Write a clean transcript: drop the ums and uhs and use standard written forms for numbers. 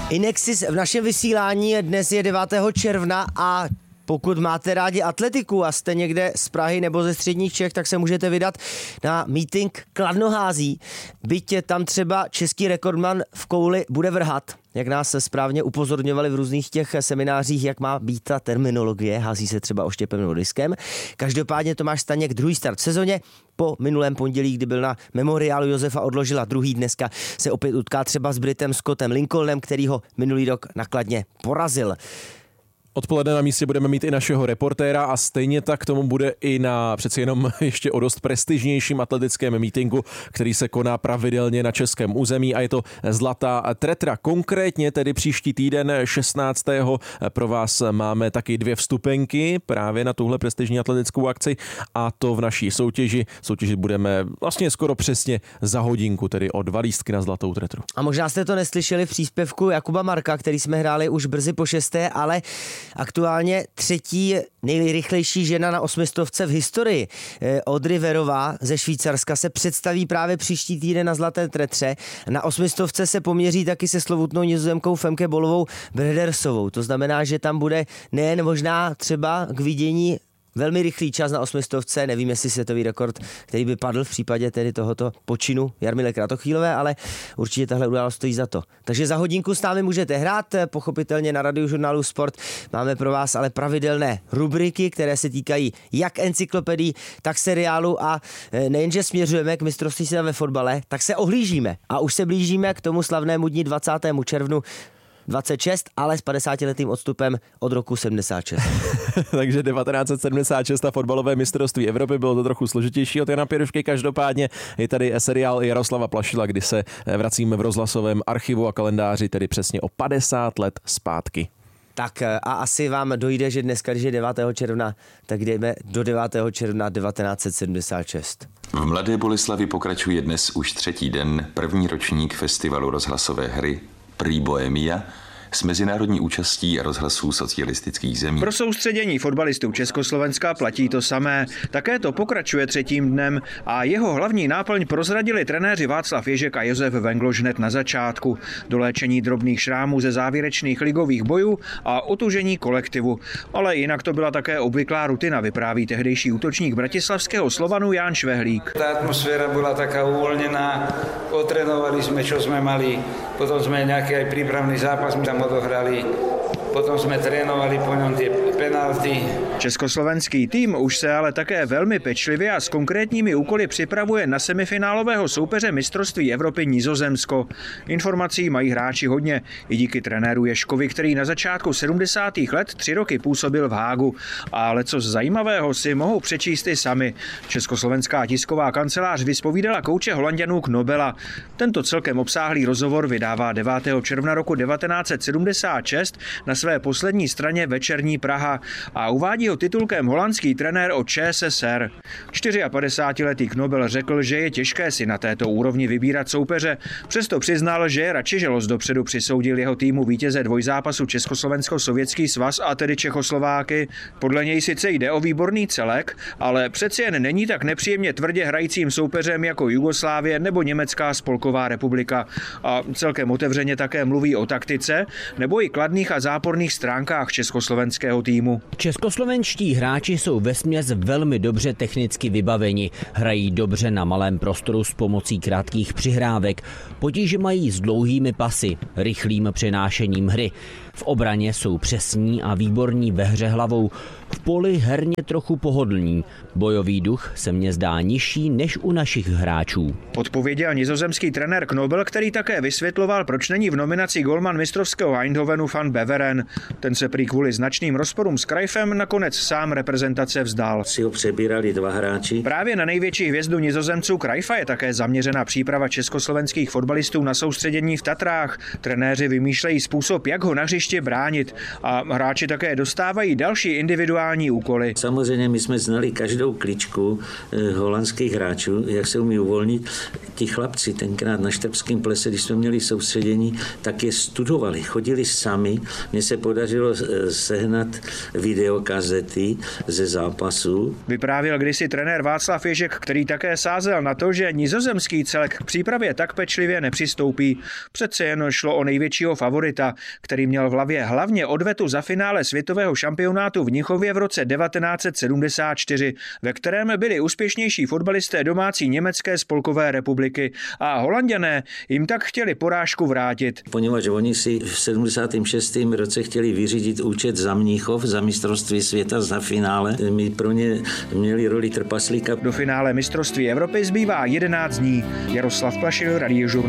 Inexis v našem vysílání dnes je 9. června a pokud máte rádi atletiku a jste někde z Prahy nebo ze středních Čech, tak se můžete vydat na meeting Kladnohází. Byť tam třeba český rekordman v kouli bude vrhat, jak nás se správně upozorňovali v různých těch seminářích, jak má být ta terminologie, hází se třeba oštěpem nebo diskem. Každopádně Tomáš Staněk druhý start v sezóně, po minulém pondělí, kdy byl na memoriálu Josefa Odložila druhý, dneska se opět utká třeba s Britem Scottem Lincolnem, který ho minulý rok na Kladně porazil. Odpoledne na místě budeme mít i našeho reportéra a stejně tak tomu bude i na přeci jenom ještě o dost prestižnějším atletickém meetingu, který se koná pravidelně na českém území a je to Zlatá tretra. Konkrétně tedy příští týden 16. pro vás máme taky 2 vstupenky právě na tuhle prestižní atletickou akci a to v naší soutěži. Soutěžit budeme vlastně skoro přesně za hodinku, tedy o 2 lístky na Zlatou tretru. A možná jste to neslyšeli v příspěvku Jakuba Marka, který jsme hráli už brzy po 6., ale aktuálně 3. nejrychlejší žena na 800 v historii. Audrey Verová ze Švýcarska se představí právě příští týden na Zlaté tretře. Na 800 se poměří taky se slovutnou Nizozemkou Femke Bolovou Bredersovou. To znamená, že tam bude nejen možná třeba k vidění velmi rychlý čas na 800, nevím, jestli světový rekord, který by padl v případě tedy tohoto počinu Jarmile Kratochvílové, ale určitě tahle událost stojí za to. Takže za hodinku s námi můžete hrát, pochopitelně na Radiožurnálu Sport. Máme pro vás ale pravidelné rubriky, které se týkají jak encyklopedií, tak seriálu a nejenže směřujeme k mistrovství světa ve fotbale, tak se ohlížíme a už se blížíme k tomu slavnému dni 20. červnu 26, ale s 50letým odstupem od roku 76. Takže 1976 a fotbalové mistrovství Evropy, bylo to trochu složitější od Jana Pěrušky. Každopádně je tady seriál Jaroslava Plašila, kdy se vracíme v rozhlasovém archivu a kalendáři, tedy přesně o 50 let zpátky. Tak a asi vám dojde, že dneska, když je 9. června, tak jdeme do 9. června 1976. V Mladé Boleslavi pokračuje dnes už 3. den první ročník festivalu rozhlasové hry Prix Bohemia s mezinárodní účastí rozhlasů socialistických zemí. Pro soustředění fotbalistů Československa platí to samé. Také to pokračuje 3. dnem a jeho hlavní náplň prozradili trenéři Václav Ježek a Josef Vengloš hned na začátku. Doléčení drobných šrámů ze závěrečných ligových bojů a otužení kolektivu. Ale jinak to byla také obvyklá rutina, vypráví tehdejší útočník bratislavského Slovanu Ján Švehlík. Ta atmosféra byla taká uvolněná, otrénovali jsme, čo jsme mali, potom jsme nějaký aj prípravný zápas tam odohrali, potom jsme trénovali po něm ty penalty. Československý tým už se ale také velmi pečlivě a s konkrétními úkoly připravuje na semifinálového soupeře mistrovství Evropy Nizozemsko. Informací mají hráči hodně, i díky trenéru Ježkovi, který na začátku 70. let 3 roky působil v Hágu. Ale co z zajímavého si mohou přečíst i sami. Československá tisková kancelář vyspovídala kouče Holanďanů Knobela. Tento celkem obsáhlý rozhovor vydává 9. června roku 1976 na své poslední straně Večerní Praha a uvádí ho titulkem holandský trenér od ČSSR. 54letý Knobel řekl, že je těžké si na této úrovni vybírat soupeře, přesto přiznal, že je radši, že los dopředu přisoudil jeho týmu vítěze dvojzápasu Československo-Sovětský svaz a tedy Čechoslováky. Podle něj sice jde o výborný celek, ale přeci jen není tak nepříjemně tvrdě hrajícím soupeřem jako Jugoslávie nebo Německá spolková republika. A celkem otevřeně také mluví o taktice nebo i kladných a záporných stránkách československého týmu. Českoslovenští hráči jsou vesměs velmi dobře technicky vybaveni, hrají dobře na malém prostoru s pomocí krátkých přihrávek, potíže mají s dlouhými pasy, rychlým přenášením hry. V obraně jsou přesní a výborní ve hře hlavou, v poli herně trochu pohodlní. Bojový duch se mně zdá nižší než u našich hráčů. Odpověděl nizozemský trenér Knobel, který také vysvětloval, proč není v nominaci golman mistrovského Eindhovenu Van Beveren. Ten se prý kvůli značným rozporům s Cruyffem nakonec sám reprezentace vzdal. Si ho přebírali 2 hráči. Právě na největší hvězdu nizozemců Cruyffa je také zaměřena příprava československých fotbalistů na soustředění v Tatrách. Trenéři vymýšlejí způsob, jak ho na hřiště bránit a hráči také dostávají další individuální úkoly. Samozřejmě my jsme znali každou kličku holandských hráčů, jak se umí uvolnit. Ti chlapci tenkrát na Štrbském plese, když jsme měli soustředění, tak je studovali, chodili sami. Mně se se podařilo sehnat videokazety ze zápasů. Vyprávěl kdysi trenér Václav Ježek, který také sázel na to, že nizozemský celek k přípravě tak pečlivě nepřistoupí. Přece jen šlo o největšího favorita, který měl v hlavě hlavně odvetu za finále světového šampionátu v Mnichově v roce 1974, ve kterém byli úspěšnější fotbalisté domácí Německé spolkové republiky a Holanďané jim tak chtěli porážku vrátit. Poněvadž oni si v 76. roce chtěli vyřídit účet za Mnichov, za mistrovství světa, za finále. My pro ně měli roli trpaslíka. Do finále mistrovství Evropy zbývá 11 dní. Jaroslav Plašil, Radio Žurnál.